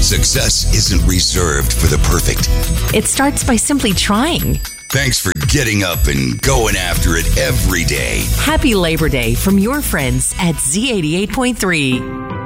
Success isn't reserved for the perfect. It starts by simply trying. Thanks for getting up and going after it every day. Happy Labor Day from your friends at Z88.3.